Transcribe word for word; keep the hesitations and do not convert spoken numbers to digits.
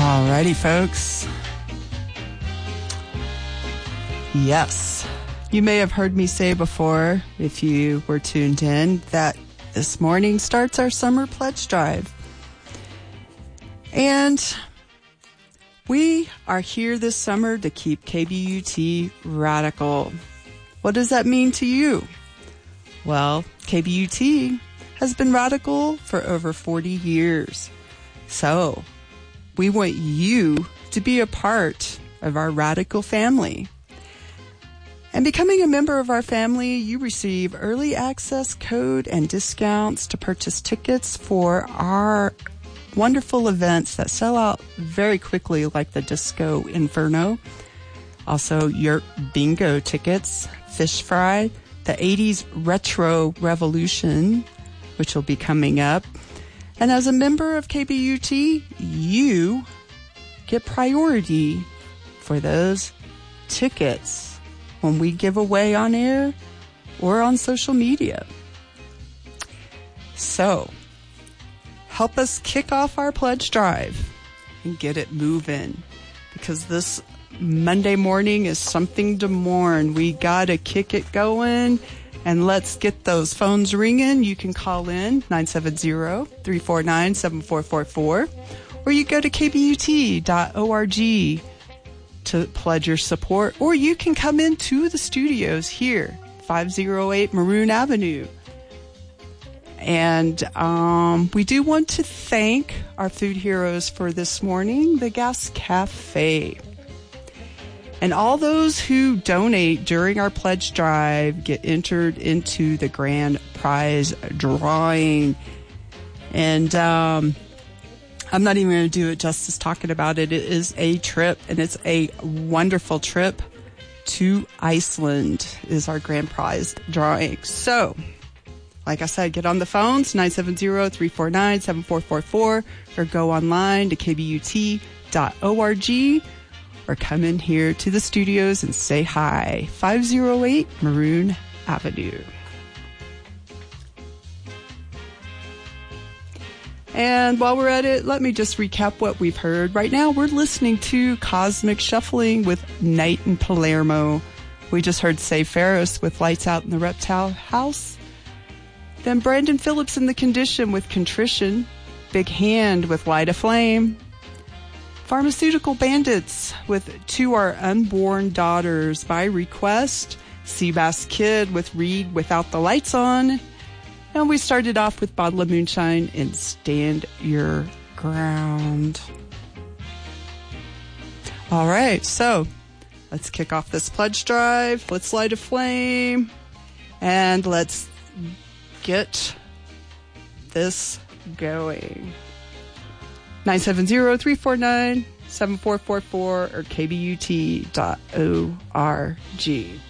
Alrighty, folks. Yes, you may have heard me say before, if you were tuned in, that this morning starts our summer pledge drive. And we are here this summer to keep K B U T radical. What does that mean to you? Well, K B U T has been radical for over forty years. So, we want you to be a part of our radical family. And becoming a member of our family, you receive early access code and discounts to purchase tickets for our wonderful events that sell out very quickly, like the Disco Inferno. Also, your bingo tickets, Fish Fry, the eighties Retro Revolution, which will be coming up. And as a member of K B U T, you get priority for those tickets when we give away on air or on social media. So, help us kick off our pledge drive and get it moving, because this Monday morning is something to mourn. We gotta kick it going. And let's get those phones ringing. You can call in nine seven zero, three four nine, seven four four four, or you go to k b u t dot org to pledge your support, or you can come into the studios here, five oh eight Maroon Avenue. And um, we do want to thank our food heroes for this morning, the Gas Cafe. And all those who donate during our pledge drive get entered into the grand prize drawing. And um, I'm not even going to do it justice talking about it. It is a trip, and it's a wonderful trip to Iceland is our grand prize drawing. So, like I said, get on the phones, nine seven zero, three four nine, seven four four four, or go online to k b u t dot org. Or come in here to the studios and say hi. five oh eight Maroon Avenue. And while we're at it, let me just recap what we've heard. Right now, we're listening to Cosmic Shuffling with Night in Palermo. We just heard Say Ferris with Lights Out in the Reptile House. Then Brandon Phillips in The Condition with Contrition. Big Hand with Light a Flame. Pharmaceutical Bandits with To Our Unborn Daughters by request. Seabass Kid with Read Without the Lights On. And we started off with Bottle of Moonshine and Stand Your Ground. All right, so let's kick off this pledge drive. Let's light a flame. And let's get this going. nine seven zero, three four nine, seven four four four or k b u t dot org.